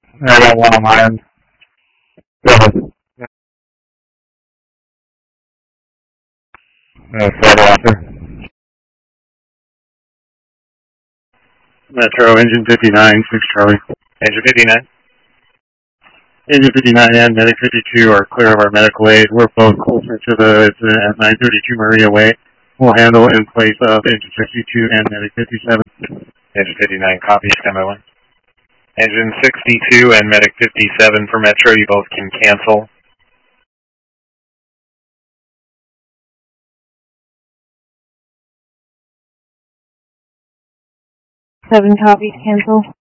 I got one on my end. Go ahead. Photo after. Metro, engine 59, 6 Charlie. Engine 59. Engine 59 and Medic 52 are clear of our medical aid. We're both closer to it's at 932 Maria Way. We'll handle in place of Engine 62 and Medic 57. Engine 59, copy, standby 1. Engine 62 and Medic 57 for Metro, you both can cancel. 7 copies, cancel.